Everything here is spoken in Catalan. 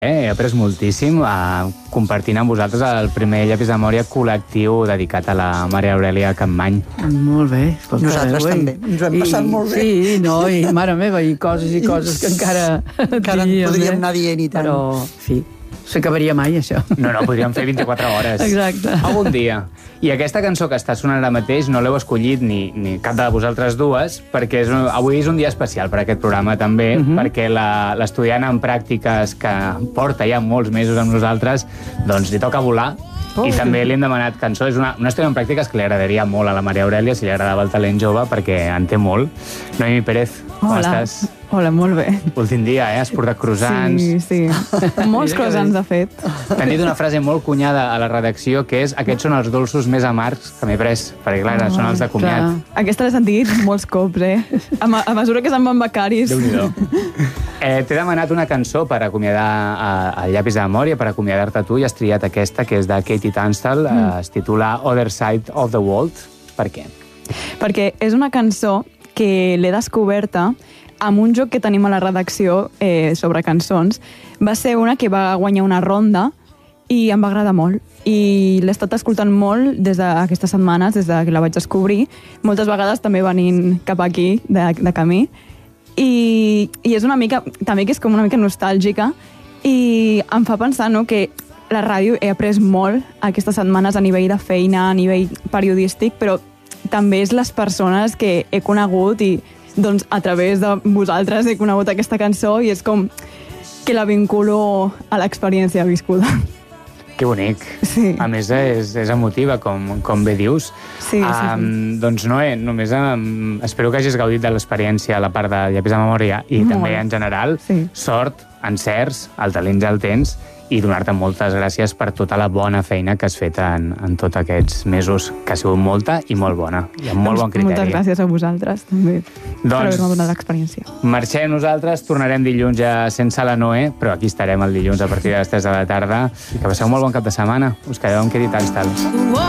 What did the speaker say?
He après moltíssim compartint amb vosaltres el primer llapis de memòria col·lectiu dedicat a la Maria Aurèlia Capmany. Molt bé. Escolta, nosaltres també. Ens ho hem passat molt bé. Sí, no, i mare meva, i coses que encara podríem anar dient i tant. Però, en fi, s'acabaria mai, això. No, podríem fer 24 hores. Exacte. Algun dia. I aquesta cançó que està sonant ara mateix no l'heu escollit ni cap de vosaltres dues, perquè avui és un dia especial per a aquest programa també, perquè l'estudiant en pràctiques que porta ja molts mesos amb nosaltres, doncs li toca volar. I també li hem demanat cançó. És una estudiant en pràctiques que li agradaria molt a la Maria Aurèlia, si li agradava el talent jove, perquè en té molt. Noemi Pérez, com estàs? Hola, molt bé. Últim dia, has portat croissants. Sí. Molts croissants, de fet. T'han dit una frase molt cunyada a la redacció, que és: aquests són els dolços més amargs que m'he pres, perquè clar, són els de comiat. Aquesta l'he sentit molts cops, a mesura que se'n van becaris. Déu-n'hi-do. T'he demanat una cançó per acomiadar el llapis de memòria, per acomiadar-te tu, i has triat aquesta, que és de Katie Tunstall, es titula Other Side of the World. Per què? Perquè és una cançó que l'he descoberta amb un joc que tenim a la redacció sobre cançons. Va ser una que va guanyar una ronda i em va agradar molt. I l'he estat escoltant molt des d'aquestes setmanes, des que la vaig descobrir. Moltes vegades també venint cap aquí, de camí. I és una mica, també que és com una mica nostàlgica, i em fa pensar que la ràdio he après molt aquestes setmanes a nivell de feina, a nivell periodístic, però també és les persones que he conegut i doncs a través de vosaltres he conegut aquesta cançó i és com que la vinculo a l'experiència viscuda. Que bonic. Sí. A més, és emotiva, com bé dius. Sí. Doncs Noé, només espero que hagis gaudit de l'experiència a la part de llapis de memòria i també en general. Sí. Sort, encerts, el talent ja el tens, i donar-te moltes gràcies per tota la bona feina que has fet en tots aquests mesos, que ha sigut molta i molt bona, i amb molt bon criteri. Moltes gràcies a vosaltres, també, per haver-me donat l'experiència. Marxem nosaltres, tornarem dilluns ja sense la Noé, però aquí estarem el dilluns a partir de les 3 de la tarda. Que passeu un molt bon cap de setmana. Us quedeu amb Katie Tunstall.